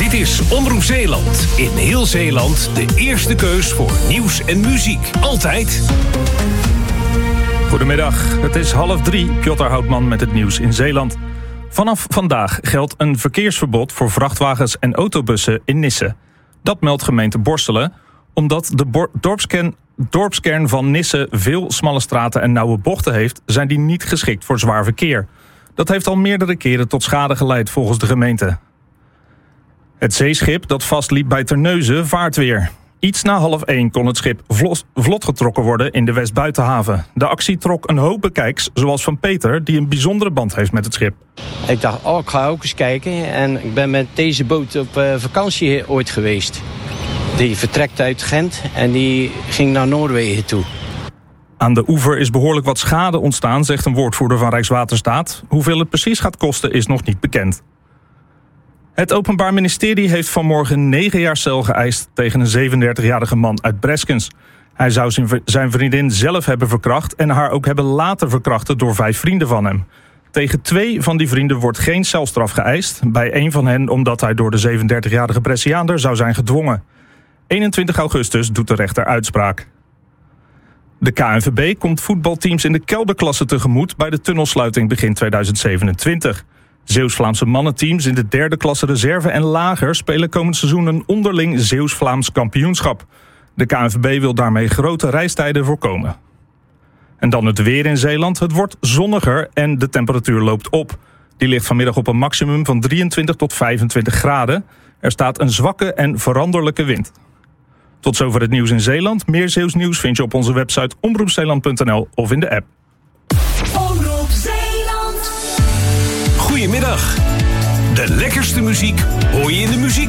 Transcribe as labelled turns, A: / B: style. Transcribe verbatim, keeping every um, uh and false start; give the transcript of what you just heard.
A: Dit is Omroep Zeeland. In heel Zeeland de eerste keus voor nieuws en muziek. Altijd.
B: Goedemiddag, het is half drie. Piotr Houtman met het nieuws in Zeeland. Vanaf vandaag geldt een verkeersverbod voor vrachtwagens en autobussen in Nisse. Dat meldt gemeente Borstelen, omdat de bo- dorpskern, dorpskern van Nisse veel smalle straten en nauwe bochten heeft, zijn die niet geschikt voor zwaar verkeer. Dat heeft al meerdere keren tot schade geleid volgens de gemeente. Het zeeschip dat vastliep bij Terneuzen vaart weer. Iets na half één kon het schip vlot, vlot getrokken worden in de Westbuitenhaven. De actie trok een hoop bekijks, zoals van Peter, die een bijzondere band heeft met het schip.
C: Ik dacht, oh, ik ga ook eens kijken. En ik ben met deze boot op uh, vakantie ooit geweest. Die vertrekt uit Gent en die ging naar Noorwegen toe.
B: Aan de oever is behoorlijk wat schade ontstaan, zegt een woordvoerder van Rijkswaterstaat. Hoeveel het precies gaat kosten is nog niet bekend. Het Openbaar Ministerie heeft vanmorgen negen jaar cel geëist tegen een zevenendertigjarige man uit Breskens. Hij zou zijn vriendin zelf hebben verkracht en haar ook hebben laten verkrachten door vijf vrienden van hem. Tegen twee van die vrienden wordt geen celstraf geëist. Bij één van hen omdat hij door de zevenendertigjarige Bresciaander zou zijn gedwongen. eenentwintig augustus doet de rechter uitspraak. De K N V B komt voetbalteams in de kelderklasse tegemoet bij de tunnelsluiting begin tweeduizend zevenentwintig. Zeeuws-Vlaamse mannenteams in de derde klasse reserve en lager spelen komend seizoen een onderling Zeeuws-Vlaams kampioenschap. De K N V B wil daarmee grote reistijden voorkomen. En dan het weer in Zeeland. Het wordt zonniger en de temperatuur loopt op. Die ligt vanmiddag op een maximum van drieëntwintig tot vijfentwintig graden. Er staat een zwakke en veranderlijke wind. Tot zover het nieuws in Zeeland. Meer Zeeuws nieuws vind je op onze website omroep zeeland punt n l of in de app.
A: Omroep Zeeland. Goedemiddag. De lekkerste muziek hoor je in de muziek.